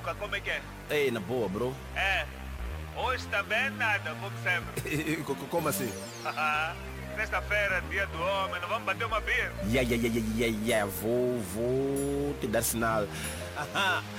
Luca, como é que é? Ei, na boa, bro. É, hoje também nada, como sempre. Como assim? Sexta-feira, dia do homem, não vamos bater uma beer? Yeah, vou te dar sinal.